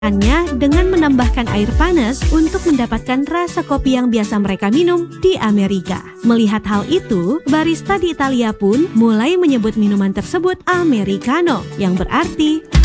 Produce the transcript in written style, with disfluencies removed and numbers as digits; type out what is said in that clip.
dengan menambahkan air panas untuk mendapatkan rasa kopi yang biasa mereka minum di Amerika. Melihat hal itu, barista di Italia pun mulai menyebut minuman tersebut Americano, yang berarti